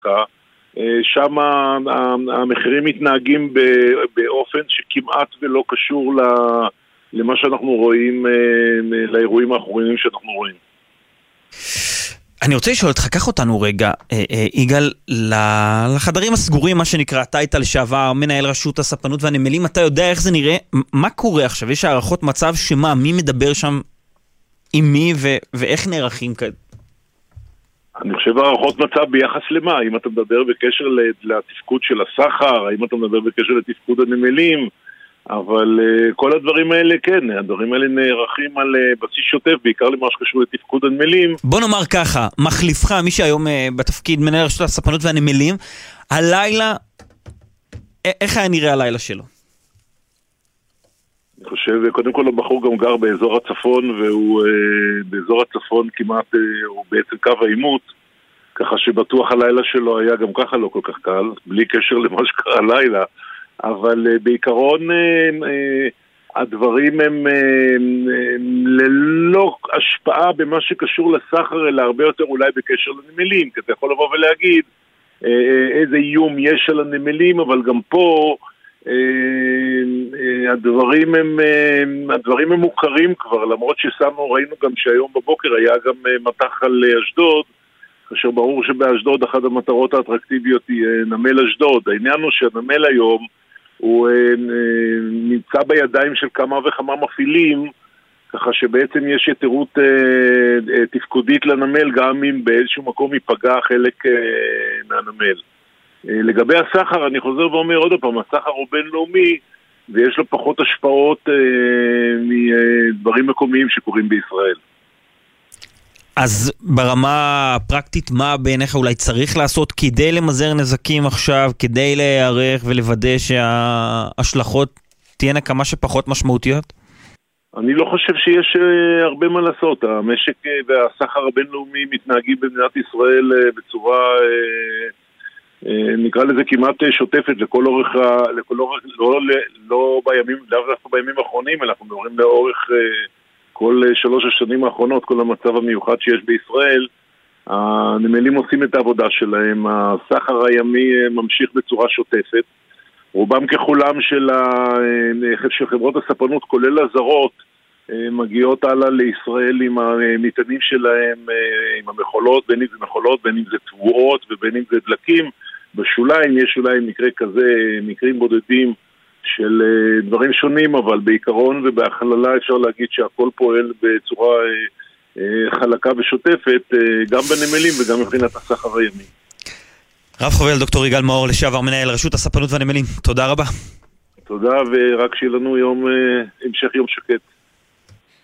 שם המחירים מתנהגים באופן שכמעט ולא קשור למה שאנחנו רואים, לאירועים האחרונים שאנחנו רואים. אני רוצה לשאול אותך, קח אותנו רגע, יגאל, לחדרים הסגורים, מה שנקרא, אתה היית לשעבר, מנהל רשות הספנות והנמלים, אתה יודע איך זה נראה, מה קורה עכשיו? יש הערכות מצב שמה, מי מדבר שם עם מי ואיך נערכים כאלה? אני חושב הערכות מצב ביחס למה, אם אתה מדבר בקשר לתפקוד של הסחר, האם אתה מדבר בקשר לתפקוד הנמלים, אבל כל הדברים האלה, כן, הדברים האלה נערכים על בסיס שוטף, בעיקר למה שקשור לתפקוד הנמלים. בוא נאמר ככה, מחליפך, מי שהיום בתפקיד מנהל רשות הספנות והנמלים, הלילה, איך היה נראה הלילה שלו? אני חושב, קודם כל הבחור גם גר באזור הצפון, והוא באזור הצפון כמעט, הוא בעצם קו העימות, ככה שבטוח הלילה שלו היה גם ככה לא כל כך קל, בלי קשר למה שקרה הלילה, אבל בעיקרון הדברים הם ללא השפעה במה שקשור לסחר, אלא הרבה יותר אולי בקשר לנמלים, כי אתה יכול לבוא ולהגיד איזה איום יש על הנמלים, אבל גם פה הדברים הם מוכרים כבר, למרות ראינו גם שהיום בבוקר היה גם מטח על אשדוד, כאשר ברור שבאשדוד אחת המטרות האטרקטיביות היא נמל אשדוד. העניין הוא שהנמל היום הוא נמצא בידיים של כמה וכמה מפעילים, ככה שבעצם יש יתירות תפקודית לנמל, גם אם באיזשהו מקום ייפגע חלק מהנמל. לגבי הסחר, אני חוזר ואומר עוד פעם, הסחר הוא בינלאומי, ויש לו פחות השפעות מדברים מקומיים שקורים בישראל. אז ברמה הפרקטית, מה בעיניך אולי צריך לעשות כדי למזער נזקים עכשיו, כדי להיערך ולוודא שההשלכות תהיינה כמה שפחות משמעותיות? אני לא חושב שיש הרבה מה לעשות. המשק והסחר הבינלאומי מתנהגים במדינת ישראל בצורה, נקרא לזה כמעט שוטפת לכל אורך, לא בימים, דווקא בימים האחרונים, אנחנו מדברים לאורך כל 3 השנים האחרונות, כל המצב המיוחד שיש בישראל, הנמלים עושים את העבודה שלהם, הסחר הימי ממשיך בצורה שוטפת, רובם ככולם של חברות הספנות, כולל הזרות, מגיעות הלאה לישראל עם המטענים שלהם, עם המכולות, בין אם זה מכולות, בין אם זה תבואות ובין אם זה דלקים. בשוליים יש אולי מקרה כזה, מקרים בודדים של דברים שונים, אבל בעיקרון ובהכללה אפשר להגיד שהכל פועל בצורה חלקה ושוטפת, גם בנמלים וגם מבחינת הסחר הימי. רב חובל דוקטור יגאל מאור, לשעבר מנהל רשות הספנות והנמלים, תודה רבה. תודה, ורק שיהיה לנו המשך יום שקט.